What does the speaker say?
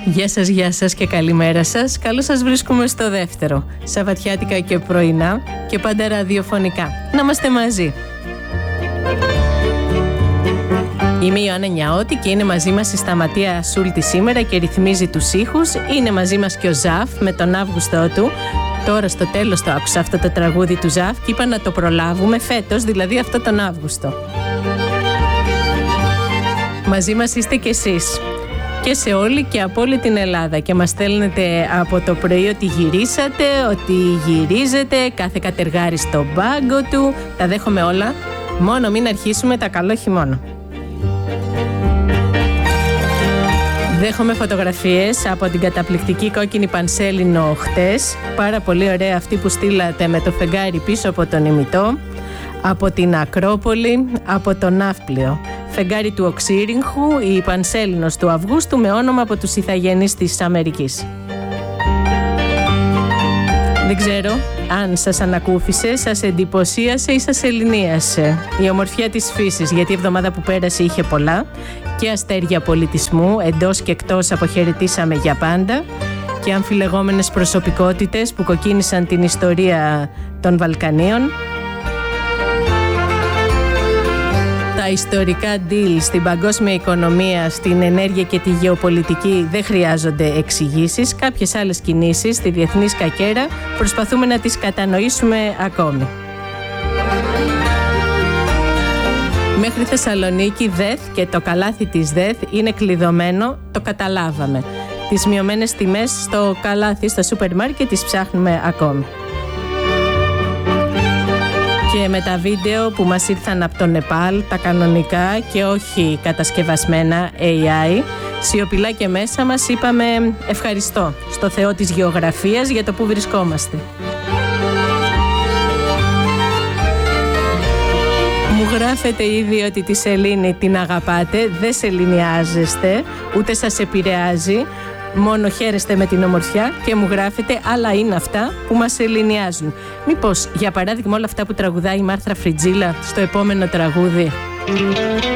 Γεια σας και καλημέρα σας. Καλώς σας βρίσκουμε στο δεύτερο. Σαββατιάτικα και πρωινά και πάντα ραδιοφωνικά. Να είμαστε μαζί. Είμαι η Ιωάννα Νιαώτη και είναι μαζί μας η Σταματία Σούλτη σήμερα και ρυθμίζει τους ήχους. Είναι μαζί μας και ο Ζαφ με τον Αύγουστό του. Τώρα στο τέλος το άκουσα αυτό το τραγούδι του Ζαφ και είπα να το προλάβουμε φέτος, δηλαδή αυτό τον Αύγουστο. Μαζί μας είστε κι εσείς. Και σε όλη και από όλη την Ελλάδα και μας στέλνετε από το πρωί ότι γυρίσατε, ότι γυρίζετε, κάθε κατεργάρι στο μπάγκο του. Τα δέχομαι όλα, μόνο μην αρχίσουμε τα καλό χειμώνα. Δέχομαι φωτογραφίες από την καταπληκτική κόκκινη πανσέλινο χτες. Πάρα πολύ ωραία αυτή που στείλατε με το φεγγάρι πίσω από τον ημιτό, από την Ακρόπολη, από τον Ναύπλιο. Φεγγάρι του Οξύριγχου, η Πανσέλινος του Αυγούστου με όνομα από τους ηθαγενείς της Αμερικής. Δεν ξέρω αν σας ανακούφισε, σας εντυπωσίασε ή σας ελληνίασε η ομορφιά της φύσης, γιατί η εβδομάδα που πέρασε είχε πολλά και αστέρια πολιτισμού, εντός και εκτός αποχαιρετήσαμε για πάντα και αμφιλεγόμενες προσωπικότητες που κοκκίνησαν την ιστορία των Βαλκανίων. Τα ιστορικά deal στην παγκόσμια οικονομία, στην ενέργεια και τη γεωπολιτική δεν χρειάζονται εξηγήσεις. Κάποιες άλλες κινήσεις στη διεθνή σκακέρα προσπαθούμε να τις κατανοήσουμε ακόμη. Μέχρι Θεσσαλονίκη ΔΕΘ και το καλάθι της ΔΕΘ είναι κλειδωμένο, το καταλάβαμε. Τις μειωμένες τιμές στο καλάθι, στο σούπερ μάρκετ τις ψάχνουμε ακόμη. Και με τα βίντεο που μας ήρθαν από το Νεπάλ, τα κανονικά και όχι κατασκευασμένα AI, σιωπηλά και μέσα μας είπαμε ευχαριστώ στο Θεό της γεωγραφίας για το που βρισκόμαστε. Μου γράφετε ήδη ότι τη σελήνη την αγαπάτε, δεν σεληνιάζεστε, ούτε σας επηρεάζει, μόνο χαίρεστε με την ομορφιά και μου γράφετε άλλα είναι αυτά που μας ελληνιάζουν. Μήπως για παράδειγμα όλα αυτά που τραγουδάει η Μάρθρα Φριτζίλα στο επόμενο τραγούδι